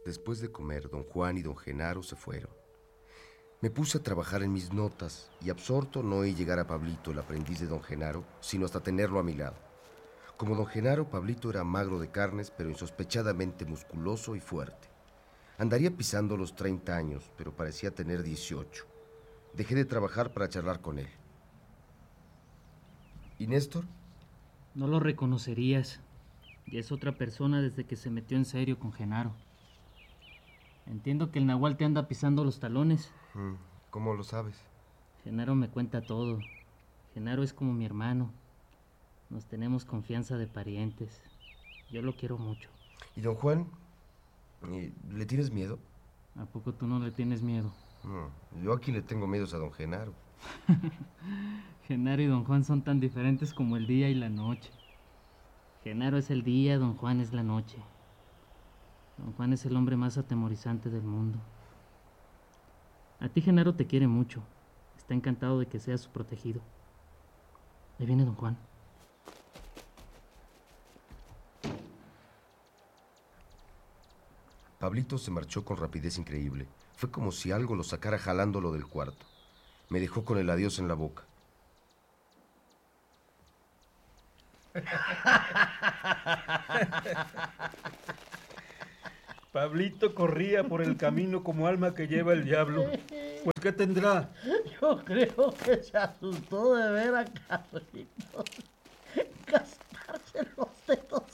Después de comer, don Juan y don Genaro se fueron. Me puse a trabajar en mis notas y absorto no oí llegar a Pablito, el aprendiz de don Genaro, sino hasta tenerlo a mi lado. Como don Genaro, Pablito era magro de carnes, pero insospechadamente musculoso y fuerte. Andaría pisando los 30 años, pero parecía tener 18. Dejé de trabajar para charlar con él. ¿Y Néstor? No lo reconocerías. Ya es otra persona desde que se metió en serio con Genaro. Entiendo que el Nahual te anda pisando los talones. ¿Cómo lo sabes? Genaro me cuenta todo. Genaro es como mi hermano. Nos tenemos confianza de parientes. Yo lo quiero mucho. ¿Y don Juan? ¿Le tienes miedo? ¿A poco tú no le tienes miedo? No, yo a quien le tengo miedo es a don Genaro. Genaro y don Juan son tan diferentes como el día y la noche. Genaro es el día, don Juan es la noche. Don Juan es el hombre más atemorizante del mundo. A ti Genaro te quiere mucho. Está encantado de que seas su protegido. Ahí viene don Juan. Pablito se marchó con rapidez increíble. Fue como si algo lo sacara jalándolo del cuarto. Me dejó con el adiós en la boca. Pablito corría por el camino como alma que lleva el diablo. Pues, ¿qué tendrá? Yo creo que se asustó de ver a Carlitos gastarse los dedos